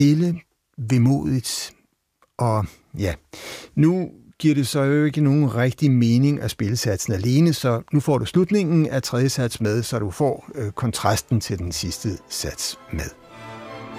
stille, vemodigt, og ja, nu giver det så jo ikke nogen rigtig mening at spille satsen alene, så nu får du slutningen af tredje sats med, så du får kontrasten til den sidste sats med.